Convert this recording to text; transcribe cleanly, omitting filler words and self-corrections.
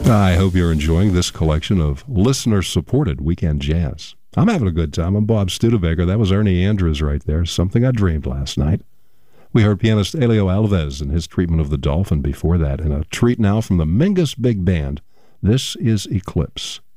I hope you're enjoying this collection of listener-supported weekend jazz. I'm having a good time. I'm Bob Studebaker. That was Ernie Andrews right there, Something I Dreamed Last Night. We heard pianist Elio Alves and his treatment of the Dolphin before that, and a treat now from the Mingus Big Band. This is Eclipse.